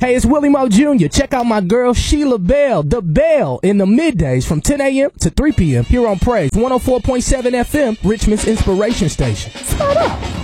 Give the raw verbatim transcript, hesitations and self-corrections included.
Hey, it's Willie Mo Junior Check out my girl Sheila Bell, The Bell, in the middays from ten a.m. to three p.m. here on Praise one oh four point seven F M, Richmond's Inspiration Station. Start up.